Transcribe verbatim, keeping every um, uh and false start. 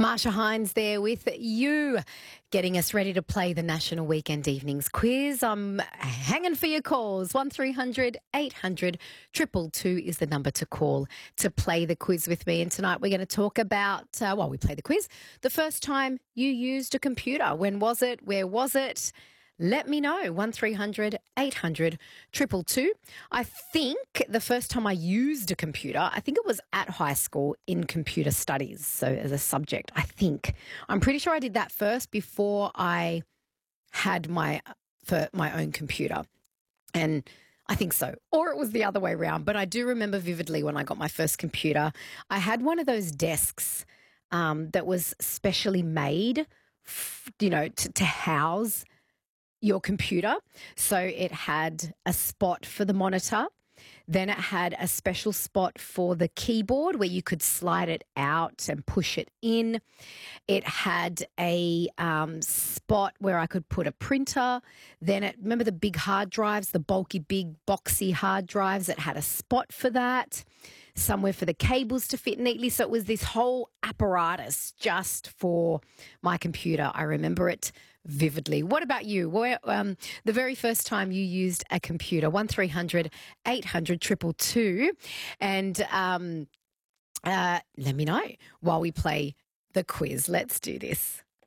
Marsha Hines there with you, getting us ready to play the National Weekend Evenings Quiz. I'm hanging for your calls. one three hundred eight hundred two two two is the number to call to play the quiz with me. And tonight we're going to talk about, uh, while we play the quiz, the first time you used a computer. When was it? Where was it? Let me know. one three hundred eight hundred two two two. I think the first time I used a computer, I think it was at high school in computer studies. So as a subject, I think. I'm pretty sure I did that first before I had my, for my own computer. And I think so. Or it was the other way around. But I do remember vividly when I got my first computer, I had one of those desks um, that was specially made, f- you know, to, to house your computer. So it had a spot for the monitor. Then it had a special spot for the keyboard where you could slide it out and push it in. It had a um, spot where I could put a printer. Then it, remember the big hard drives, the bulky, big, boxy hard drives? It had a spot for that, somewhere for the cables to fit neatly. So it was this whole apparatus just for my computer. I remember it vividly. What about you? Where, um, the very first time you used a computer? one three hundred eight hundred two two two. And um, uh, let me know while we play the quiz. Let's do this.